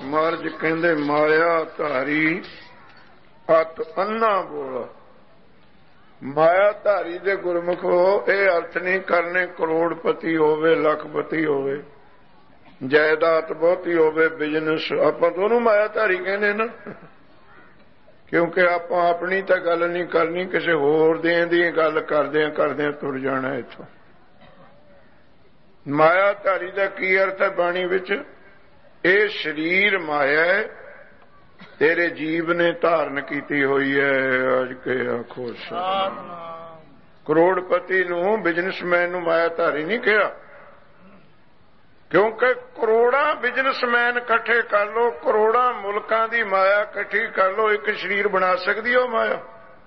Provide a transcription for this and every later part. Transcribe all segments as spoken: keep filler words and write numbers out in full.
ਮਹਾਰਾਜ ਕਹਿੰਦੇ ਮਾਇਆ ਧਾਰੀ ਅਤ ਅੰਨਾ ਬੋਲਾ। ਮਾਇਆ ਧਾਰੀ ਦੇ ਗੁਰਮੁਖੋ ਇਹ ਅਰਥ ਨਹੀਂ ਕਰਨੇ ਕਰੋੜਪਤੀ ਹੋਵੇ, ਲੱਖਪਤੀ ਹੋਵੇ, ਜਾਇਦਾਦ ਬਹੁਤੀ ਹੋਵੇ, ਬਿਜ਼ਨਸ। ਆਪਾਂ ਤਾਂ ਉਹਨੂੰ ਮਾਇਆ ਧਾਰੀ ਕਹਿੰਦੇ ਨਾ, ਕਿਉਂਕਿ ਆਪਾਂ ਆਪਣੀ ਤਾਂ ਗੱਲ ਨਹੀਂ ਕਰਨੀ, ਕਿਸੇ ਹੋਰ ਦੇ ਦੀ ਗੱਲ ਕਰਦਿਆਂ ਕਰਦਿਆਂ ਤੁਰ ਜਾਣਾ ਇੱਥੋਂ। ਮਾਇਆ ਧਾਰੀ ਦਾ ਕੀ ਅਰਥ ਹੈ ਬਾਣੀ ਵਿੱਚ? ਇਹ ਸਰੀਰ ਮਾਇਆ ਹੈ, ਤੇਰੇ ਜੀਵ ਨੇ ਧਾਰਨ ਕੀਤੀ ਹੋਈ ਹੈ। ਅੱਜ ਕੇ ਆਖੋ ਸਤਿਨਾਮ। ਕਰੋੜਪਤੀ ਨੂੰ, ਬਿਜ਼ਨਸਮੈਨ ਨੂੰ ਮਾਇਆ ਧਾਰੀ ਨਹੀਂ ਕਿਹਾ, ਕਿਉਂਕਿ ਕਰੋੜਾਂ ਬਿਜ਼ਨਸਮੈਨ ਇਕੱਠੇ ਕਰ ਲੋ, ਕਰੋੜਾਂ ਮੁਲਕਾਂ ਦੀ ਮਾਇਆ ਇਕੱਠੀ ਕਰ ਲੋ, ਇੱਕ ਸਰੀਰ ਬਣਾ ਸਕਦੀ ਉਹ ਮਾਇਆ?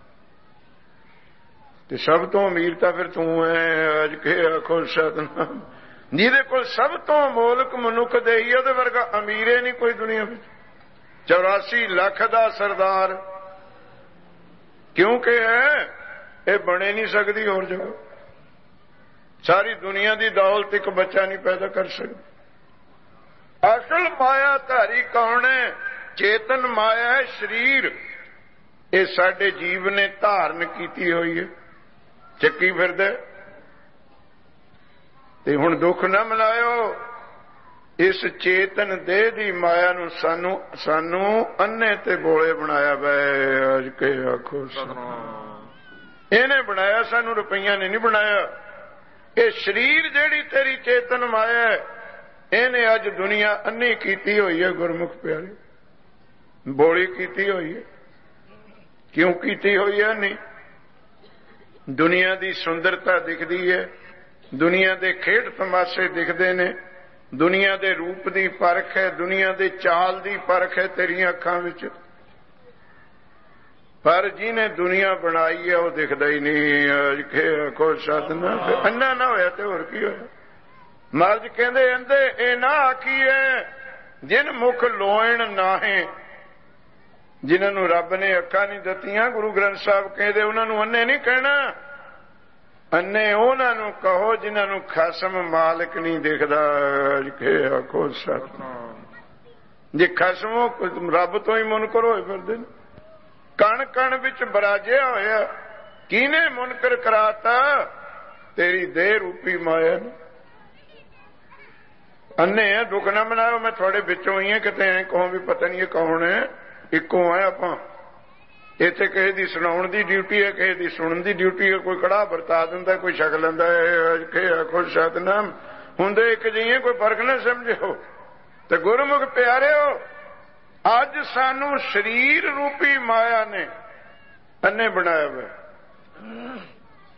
ਤੇ ਸਭ ਤੋਂ ਅਮੀਰ ਤਾਂ ਫਿਰ ਤੂੰ ਹੈ। ਅੱਜ ਕੇ ਆਖੋ ਸਤਿਨਾਮ। ਜਿਹਦੇ ਕੋਲ ਸਭ ਤੋਂ ਮੋਲਕ ਮਨੁੱਖ ਦੇਈ, ਉਹਦੇ ਵਰਗਾ ਅਮੀਰੇ ਨਹੀਂ ਕੋਈ ਦੁਨੀਆ ਵਿੱਚ। ਚੌਰਾਸੀ ਲੱਖ ਦਾ ਸਰਦਾਰ ਕਿਉਂਕਿ ਹੈ, ਇਹ ਬਣੇ ਨਹੀਂ ਸਕਦੀ ਹੋਰ ਜਗ੍ਹਾ। ਸਾਰੀ ਦੁਨੀਆ ਦੀ ਦੌਲਤ ਇੱਕ ਬੱਚਾ ਨਹੀਂ ਪੈਦਾ ਕਰ ਸਕਦਾ। ਅਸਲ ਮਾਇਆ ਧਾਰੀ ਕੌਣ ਹੈ? ਚੇਤਨ ਮਾਇਆ ਹੈ, ਸਰੀਰ। ਇਹ ਸਾਡੇ ਜੀਵ ਨੇ ਧਾਰਨ ਕੀਤੀ ਹੋਈ ਹੈ, ਚੱਕੀ ਫਿਰਦਾ। ਤੇ ਹੁਣ ਦੁੱਖ ਨਾ ਮਨਾਇਓ, ਇਸ ਚੇਤਨ ਦੇਹ ਦੀ ਮਾਇਆ ਨੂੰ ਸਾਨੂੰ ਸਾਨੂੰ ਅੰਨੇ ਤੇ ਬੋਲੇ ਬਣਾਇਆ ਵਾ। ਅੱਜ ਕੇ ਆਖੋ ਇਹਨੇ ਬਣਾਇਆ, ਸਾਨੂੰ ਰੁਪਈਆਂ ਨੇ ਨਹੀਂ ਬਣਾਇਆ। ਇਹ ਸਰੀਰ ਜਿਹੜੀ ਤੇਰੀ ਚੇਤਨ ਮਾਇਆ ਹੈ, ਇਹਨੇ ਅੱਜ ਦੁਨੀਆ ਅੰਨੀ ਕੀਤੀ ਹੋਈ ਹੈ। ਗੁਰਮੁਖ ਪਿਆਰੇ, ਬੋਲੀ ਕੀਤੀ ਹੋਈ ਹੈ। ਕਿਉਂ ਕੀਤੀ ਹੋਈ ਹੈ? ਨਹੀਂ, ਦੁਨੀਆ ਦੀ ਸੁੰਦਰਤਾ ਦਿਖਦੀ ਹੈ, ਦੁਨੀਆ ਦੇ ਖੇਡ ਤਮਾਸ਼ੇ ਦਿਖਦੇ ਨੇ, ਦੁਨੀਆ ਦੇ ਰੂਪ ਦੀ ਪਰਖ ਹੈ, ਦੁਨੀਆ ਦੇ ਚਾਲ ਦੀ ਪਰਖ ਹੈ ਤੇਰੀਆਂ ਅੱਖਾਂ ਵਿੱਚ। ਪਰ ਜਿਹਨੇ ਦੁਨੀਆ ਬਣਾਈ ਹੈ ਉਹ ਦਿਖਦਾ ਹੀ ਨਹੀਂ। ਅੱਜ ਕੇ ਆਖੋ ਸਤਿਨਾਮ। ਅੰਨਾ ਨਾ ਹੋਇਆ ਤੇ ਹੋਰ ਕੀ ਹੋਇਆ? ਮਹਾਰਾਜ ਕਹਿੰਦੇ ਅੰਦੇ ਇਹ ਨਾ ਆਖੀਏ ਜਿਨ ਮੁਖ ਲੋਇਣ ਨਾਹੇ। ਜਿਨ੍ਹਾਂ ਨੂੰ ਰੱਬ ਨੇ ਅੱਖਾਂ ਨਹੀਂ ਦਿੱਤੀਆਂ, ਗੁਰੂ ਗ੍ਰੰਥ ਸਾਹਿਬ ਕਹਿੰਦੇ ਉਹਨਾਂ ਨੂੰ ਅੰਨੇ ਨਹੀਂ ਕਹਿਣਾ। ਅੰਨੇ ਉਹਨਾਂ ਨੂੰ ਕਹੋ ਜਿਨ੍ਹਾਂ ਨੂੰ ਖਸਮ ਮਾਲਕ ਨਹੀਂ ਦਿਖਦਾ। ਅੱਜ ਕੇ ਆਖੋ ਸਤਿਨਾਮ। ਜੇ ਖਸਮੋਂ ਰੱਬ ਤੋਂ ਹੀ ਮੁਨਕਰ ਹੋਏ ਫਿਰਦੇ ਨੇ, ਕਣ ਕਣ ਵਿੱਚ ਬਰਾਜਿਆ ਹੋਇਆ, ਕਿਹਨੇ ਮੁਨਕਰ ਕਰਾਤਾ? ਤੇਰੀ ਦੇਹ ਰੂਪੀ ਮਾਇਆ ਨੇ। ਅੰਨੇ ਹੈ, ਦੁੱਖ ਨਾ ਮਨਾਓ। ਮੈਂ ਤੁਹਾਡੇ ਵਿੱਚੋਂ ਹੀ ਹਾਂ, ਕਿਤੇ ਐਂ ਕਹੋ ਵੀ ਪਤਾ ਨਹੀਂ ਇਹ ਕੌਣ ਹੈ। ਇੱਕੋ ਹੈ ਆਪਾਂ। ਇੱਥੇ ਕਿਸੇ ਦੀ ਸੁਣਾਉਣ ਦੀ ਡਿਊਟੀ ਹੈ, ਕਿਸੇ ਦੀ ਸੁਣਨ ਦੀ ਡਿਊਟੀ ਹੈ। ਕੋਈ ਕੜਾ ਵਰਤਾ ਦਿੰਦਾ, ਕੋਈ ਛਕ ਲੈਂਦਾ ਹੈ। ਅੱਜ ਕੇ ਆਖੋ ਸਤਿਨਾਮ। ਹੁੰਦੇ ਇੱਕ ਜਿਹੇ, ਕੋਈ ਫਰਕ ਨਾ ਸਮਝਿਓ। ਤੇ ਗੁਰਮੁਖ ਪਿਆਰਿਓ, ਅੱਜ ਸਾਨੂੰ ਸਰੀਰ ਰੂਪੀ ਮਾਇਆ ਨੇ ਅੰਨੇ ਬਣਾਇਆ ਹੋਇਆ।